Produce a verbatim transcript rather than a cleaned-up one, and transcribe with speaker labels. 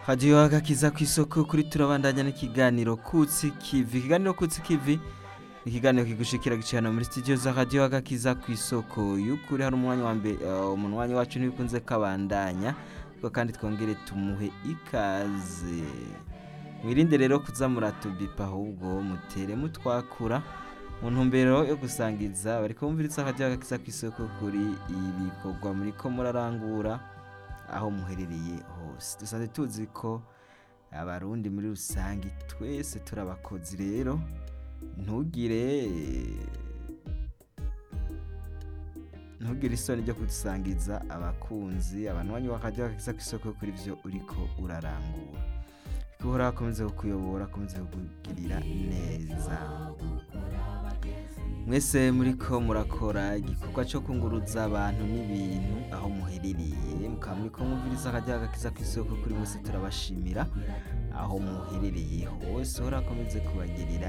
Speaker 1: Radio agakiza kw'isoko kuri turabandanya n'ikiganiro Kutsi Kivi. Ikiganiro Kutsi Kivi ni ikiganiro kigushikira gicana muri studio za Radio agakiza kw'isoko y'ukuri. Hari umwanya wa mbere uh, umunwanyi wacu ntibikunze kabandanya ko kandi twongere tumuhe ikaze. Mwirinde rero kuza muratubipa ahubwo mutere mutwakura mu ntumbero yo gusangiza bariko bumviriza Radio agakiza kw'isoko kuri ibikorwa muriko murarangura aho muherereye hose. Dusanzwe tuzi ko abarundi muri rusangi twese turabakozi, rero ntugire ntugire isoni ryo kudusangiza abakunzi abanwanyi wa Radio agakiza kw'isoko kuri ivyo uriko urarangura. Kuhora akomeze kukuyobora, akomeze kukugirira neza. Mwese muriko murakora igikorwa cyo kunguruza abantu n'ibintu aho muherereye, mukaba muriko mwumviriza Radio agakiza kw'isoko kuri mwese turabashimira aho muherereye hose. Hora akomeze kubagirira